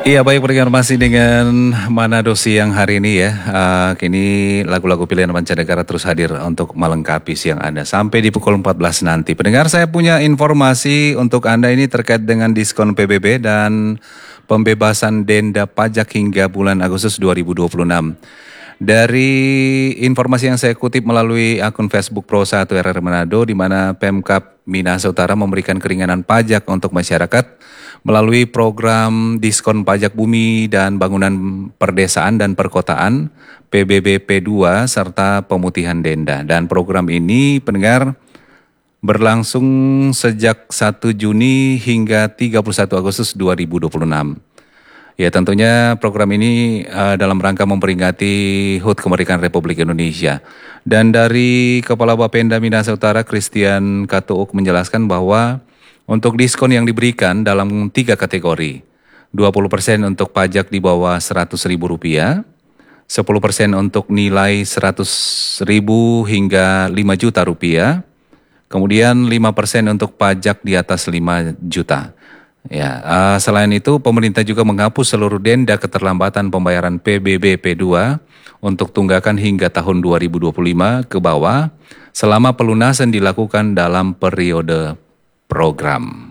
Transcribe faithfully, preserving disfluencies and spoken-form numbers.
Iya, baik, pendengar, masih dengan Manado Siang hari ini ya. Uh, kini lagu-lagu pilihan mancanegara terus hadir untuk melengkapi siang Anda sampai di pukul empat belas nanti. Pendengar, saya punya informasi untuk Anda ini terkait dengan diskon P B B dan pembebasan denda pajak hingga bulan Agustus dua ribu dua puluh enam. Dari informasi yang saya kutip melalui akun Facebook Pro satu R R Manado, di mana Pemkab Minahasa Utara memberikan keringanan pajak untuk masyarakat melalui program diskon pajak bumi dan bangunan perdesaan dan perkotaan P B B P dua serta pemutihan denda. Dan program ini, pendengar, berlangsung sejak satu Juni hingga tiga puluh satu Agustus dua ribu dua puluh enam. Ya, tentunya program ini uh, dalam rangka memperingati H U T Kemerdekaan Republik Indonesia. Dan dari Kepala Bapenda Minahasa Utara, Christian Katuuk, menjelaskan bahwa untuk diskon yang diberikan dalam tiga kategori, dua puluh persen untuk pajak di bawah seratus ribu rupiah, sepuluh persen untuk nilai seratus ribu hingga lima juta rupiah, kemudian lima persen untuk pajak di atas lima juta. Ya, uh, selain itu pemerintah juga menghapus seluruh denda keterlambatan pembayaran P B B P dua untuk tunggakan hingga tahun dua ribu dua puluh lima ke bawah selama pelunasan dilakukan dalam periode program.